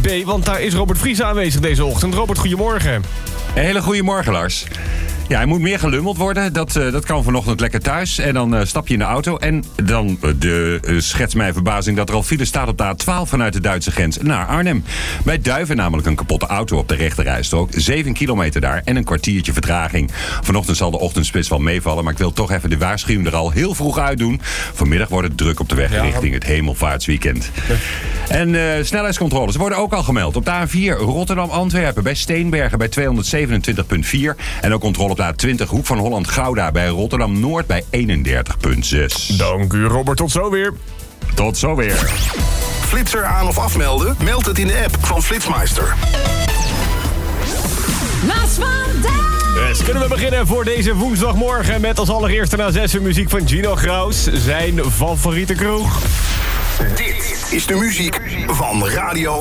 B, want daar is Robert Vries aanwezig deze ochtend. Robert, goedemorgen. Een hele goede morgen, Lars. Ja, hij moet meer gelummeld worden. Dat kan vanochtend lekker thuis. En dan stap je in de auto. En dan schetst mij verbazing dat er al file staat op de A12 vanuit de Duitse grens naar Arnhem. Bij Duiven namelijk een kapotte auto op de rechterrijstrook. 7 kilometer daar en een kwartiertje vertraging. Vanochtend zal de ochtendspits wel meevallen. Maar ik wil toch even de waarschuwing er al heel vroeg uit doen. Vanmiddag wordt het druk op de weg richting het hemelvaartsweekend. Ja. En snelheidscontroles worden ook al gemeld. Op de A4 Rotterdam-Antwerpen bij Steenbergen bij 227,4. En ook controle op de A20 Hoek van Holland-Gouda bij Rotterdam-Noord bij 31,6. Dank u, Robert. Tot zo weer. Tot zo weer. Flitser aan of afmelden? Meld het in de app van Flitsmeister. Maas vandaag! Dus kunnen we beginnen voor deze woensdagmorgen met als allereerste na 6 uur muziek van Gino Graus, zijn favoriete kroeg. Dit is de muziek van Radio